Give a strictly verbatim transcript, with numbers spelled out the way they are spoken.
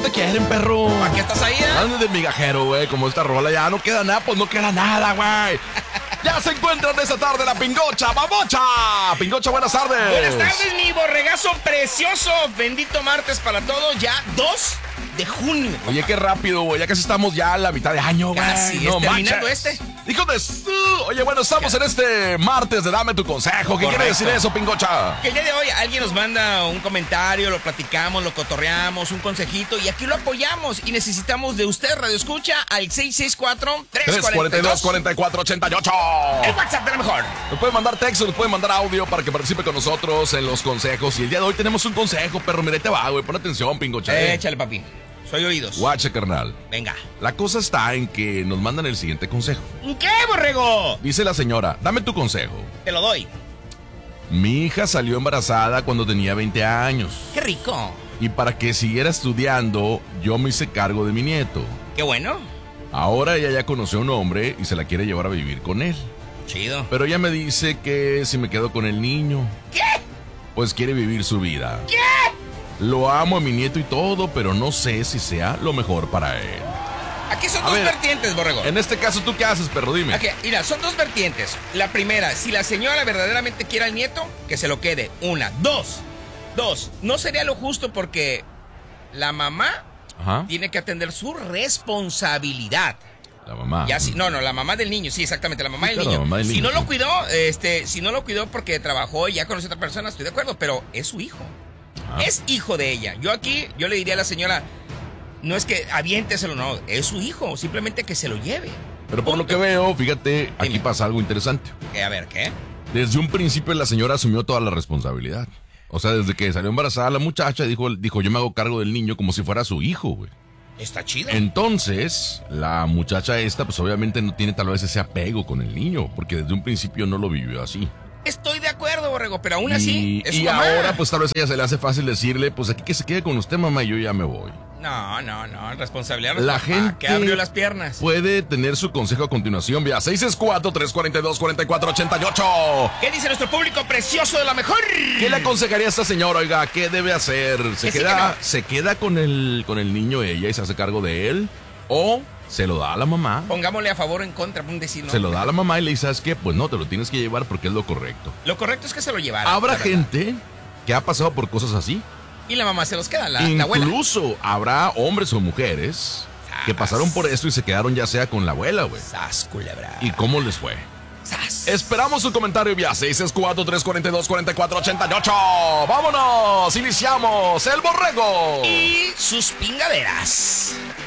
te quieren, perro. ¿Para qué estás ahí, eh? Ande de migajero, güey, como esta rola. Ya no queda nada, pues no queda nada, güey. Ya se encuentran esta tarde la Pingocha, Babocha. Pingocha, buenas tardes. Buenas tardes, mi borregazo precioso. Bendito martes para todos. Ya dos de junio. Oye, qué rápido, güey. Ya casi estamos ya a la mitad de año, güey. Casi, no es terminando manches. este. Hijo de su... Oye, bueno, estamos en este martes de Dame tu Consejo. ¿Qué Correcto. quiere decir eso, Pingocha? Que el día de hoy alguien nos manda un comentario, lo platicamos, lo cotorreamos, un consejito y aquí lo apoyamos. Y necesitamos de usted, Radio Escucha, al seis seis cuatro, tres cuatro dos, cuarenta y cuatro ochenta y ocho. el WhatsApp de la mejor. Nos puede mandar texto, nos puede mandar audio para que participe con nosotros en los consejos. Y el día de hoy tenemos un consejo, perro. Mira, ahí te va, güey. Pon atención, Pingocha. Eh, échale, papi. Soy oídos. Guache, carnal. Venga. La cosa está en que nos mandan el siguiente consejo. ¿Qué, borrego? Dice la señora, dame tu consejo. Te lo doy. Mi hija salió embarazada cuando tenía veinte años. Qué rico. Y para que siguiera estudiando, yo me hice cargo de mi nieto. Qué bueno. Ahora ella ya conoció a un hombre y se la quiere llevar a vivir con él. Chido. Pero ella me dice que si me quedo con el niño, ¿Qué? pues quiere vivir su vida. ¿Qué? Lo amo a mi nieto y todo, pero no sé si sea lo mejor para él. Aquí son A dos ver, vertientes, borrego. En este caso, ¿tú qué haces, perro? Dime. Ok, mira, son dos vertientes. La primera, si la señora verdaderamente quiere al nieto, que se lo quede. Una. Dos. Dos. No sería lo justo porque la mamá Ajá. tiene que atender su responsabilidad. La mamá. Ya si, no, no, la mamá del niño, sí, exactamente, la mamá, Sí, del, claro, niño. la mamá del Si niño, no sí. lo cuidó, este, si no lo cuidó porque trabajó y ya conoció a otra persona, estoy de acuerdo, pero es su hijo. Ajá. Es hijo de ella. Yo aquí, yo le diría a la señora, no es que aviénteselo, no, es su hijo, simplemente que se lo lleve. Pero por lo Punto. que veo, fíjate, aquí Dime. pasa algo interesante. Eh, A ver, ¿qué? Desde un principio la señora asumió toda la responsabilidad. O sea, desde que salió embarazada la muchacha, dijo, dijo yo me hago cargo del niño como si fuera su hijo, güey. Está chido. Entonces, la muchacha esta, pues obviamente no tiene tal vez ese apego con el niño, porque desde un principio no lo vivió así. Estoy de acuerdo, borrego, pero aún así Y, es y su mamá. ahora, pues tal vez a ella se le hace fácil decirle, pues aquí que se quede con usted, mamá, y yo ya me voy. No, no, no, responsabilidad. La papá, gente que abrió las piernas. puede tener su consejo a continuación vía seis seis cuatro, tres cuatro dos, cuatro cuatro ocho ocho. ¿Qué dice nuestro público precioso de la mejor? ¿Qué le aconsejaría a esta señora? Oiga, ¿qué debe hacer? ¿Se Que sí, queda, que no. ¿se queda con el, con el niño ella y se hace cargo de él? ¿O se lo da a la mamá? Pongámosle a favor o en contra, un decir, ¿no? Se lo da a la mamá y le dice, ¿sabes qué? Pues no, te lo tienes que llevar porque es lo correcto. Lo correcto es que se lo llevara. Habrá la verdad. gente que ha pasado por cosas así. Y la mamá se los queda, la, la abuela. Incluso habrá hombres o mujeres que Sas. pasaron por esto y se quedaron ya sea con la abuela, güey. Sas, culebra. ¿Y cómo les fue? Sas. Esperamos su comentario vía seis seis cuatro, tres cuatro dos, cuatro cuatro ocho ocho. ¡Vámonos! Iniciamos el borrego. Y sus pingaderas.